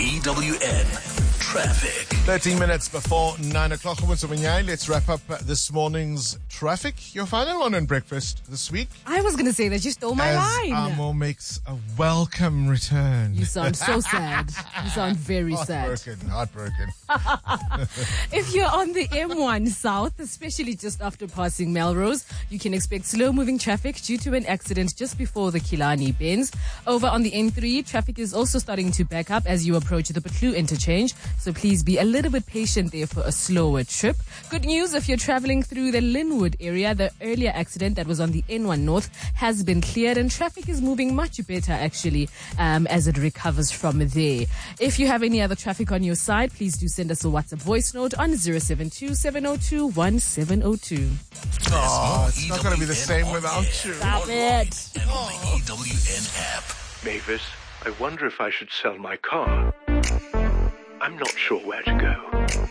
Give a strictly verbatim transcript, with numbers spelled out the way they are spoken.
E W N Traffic. thirteen minutes before nine o'clock. Let's wrap up this morning's traffic. Your final one on breakfast this week. I was going to say that you stole my as line. Amo makes a welcome return. You sound so sad. You sound very sad. Heartbroken, heartbroken. If you're on the M one South, especially just after passing Melrose, you can expect slow-moving traffic due to an accident just before the Killarney bends. Over on the N three, traffic is also starting to back up as you approach the Petlu interchange, so please be a little bit patient there for a slower trip. Good news if you're traveling through the Linwood area, the earlier accident that was on the N one North has been cleared and traffic is moving much better actually um, as it recovers from there. If you have any other traffic on your side, please do send us a WhatsApp voice note on zero seven two, seven zero two, one seven zero two. Oh, it's not going to be the same without you. Stop it. And on the E W N app. Mavis, I wonder if I should sell my car. I'm not sure where to go.